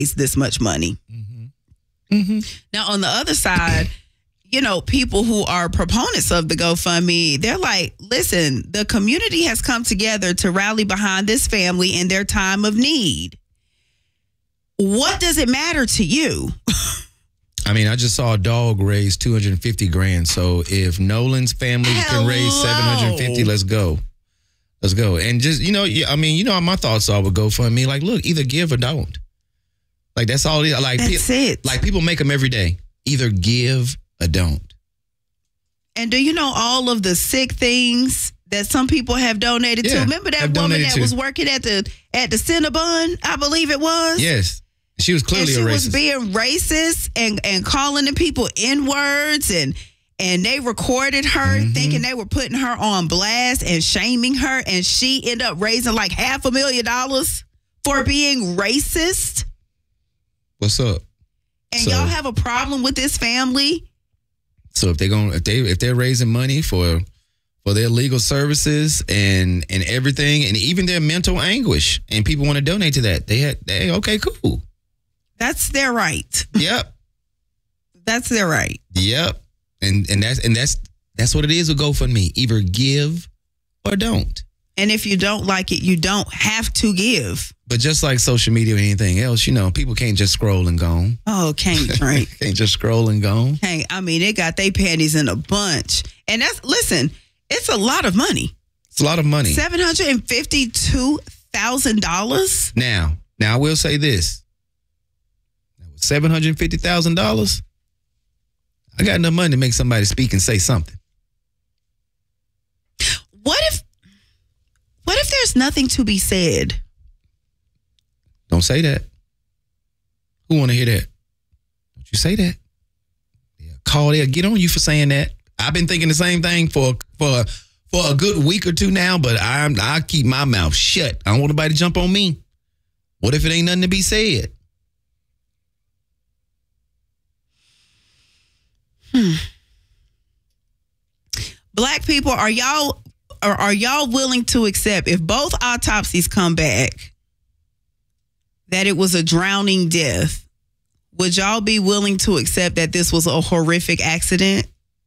raise this much money. Mm-hmm. Mm-hmm. Now, on the other side, people who are proponents of the GoFundMe, they're like, listen, the community has come together to rally behind this family in their time of need. What does it matter to you? I mean, I just saw a dog raise $250,000. So if Nolan's family can raise $750, let's go. Let's go. And just, my thoughts are with GoFundMe. Like, look, either give or don't. Like, that's all. Like, that's it. Like, people make them every day. Either give or don't. And do you know all of the sick things that some people have donated to? Remember that woman that was working at the Cinnabon, I believe it was? Yes. She was clearly a racist. She was being racist and calling the people N-words, and they recorded her thinking they were putting her on blast and shaming her, and she ended up raising like $500,000 for being racist. What's up? And y'all have a problem with this family? So if they're raising money for their legal services and everything, and even their mental anguish, and people want to donate to that, they okay, cool. That's their right. Yep. That's their right. Yep. And that's what it is with GoFundMe. Either give or don't. And if you don't like it, you don't have to give. But just like social media or anything else, people can't just scroll and go. Oh, can't, right? Can't just scroll and go. Hey, I mean, they got their panties in a bunch. And it's a lot of money. It's a lot of money. $752,000. Now I will say this. $750,000. I got enough money to make somebody speak and say something. What if there's nothing to be said? Don't say that. Who want to hear that? Don't you say that. They'll get on you for saying that. I've been thinking the same thing for a good week or two now, but I keep my mouth shut. I don't want nobody to jump on me. What if it ain't nothing to be said? Black people, are y'all willing to accept, if both autopsies come back, that it was a drowning death? Would y'all be willing to accept that this was a horrific accident?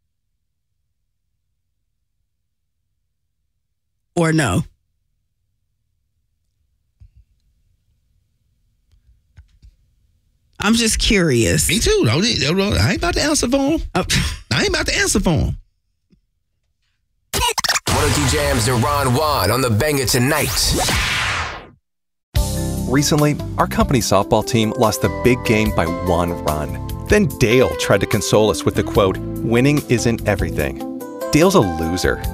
Or no? I'm just curious. Me too. I ain't about to answer for him. I ain't about to answer for him. 102 Jams and Ron Juan on the Banger Tonight. Recently, our company softball team lost the big game by 1 run. Then Dale tried to console us with the quote, "Winning isn't everything." Dale's a loser.